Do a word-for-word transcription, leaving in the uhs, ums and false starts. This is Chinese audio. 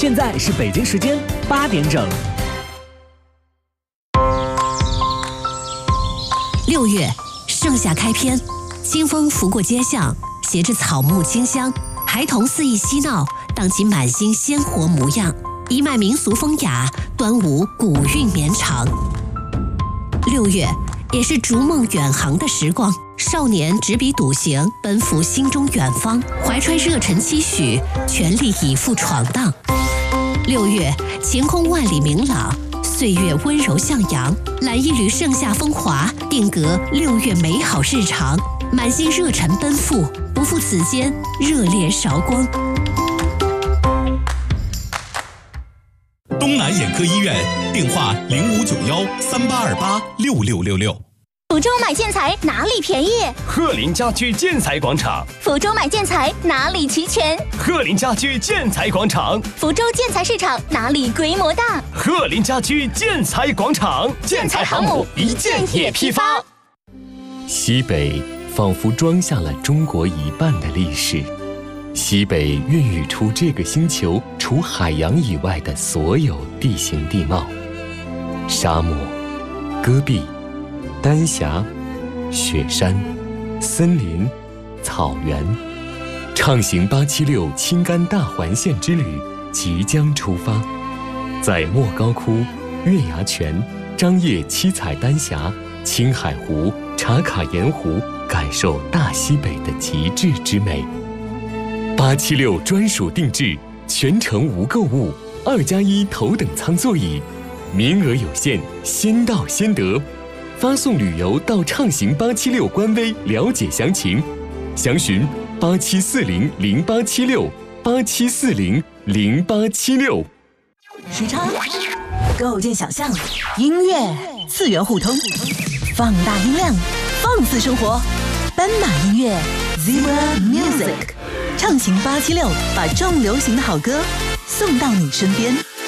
现在是北京时间八点整。 六月，盛夏开篇，清风拂过街巷，携着草木清香，孩童肆意嬉闹，荡起满心鲜活模样，一脉民俗风雅，端午古韵绵长。六月，也是逐梦远航的时光，少年执笔笃行，奔赴心中远方，怀揣热忱期许，全力以赴闯荡。六月，晴空万里明朗，岁月温柔向阳，揽一缕盛夏风华，定格六月美好日常，满心热忱奔赴，不负此间热烈韶光。 东南眼科医院，电话零五九幺三八二八六六六六。 福州买建材哪里便宜？ 鹤林家居建材广场。 福州买建材哪里齐全？ 鹤林家居建材广场。 福州建材市场哪里规模大？ 鹤林家居建材广场。 建材航母一件也批发。 西北仿佛装下了中国一半的历史，西北孕育出这个星球除海洋以外的所有地形地貌：沙漠、戈壁、丹霞、雪山、森林、草原。畅行八七六青甘大环线之旅即将出发，在莫高窟、月牙泉、张掖七彩丹霞、青海湖、茶卡盐湖，感受大西北的极致之美。八七六专属定制，全程无购物，二加一头等舱座椅，名额有限，先到先得。发送旅游到畅行八七六官微了解详情，详询八七四零零八七六八七四零零八七六。 时差构建想象，音乐次元互通，放大音量，放肆生活。斑马音乐 Zebra Music， 畅行八七六，把重流行的好歌送到你身边。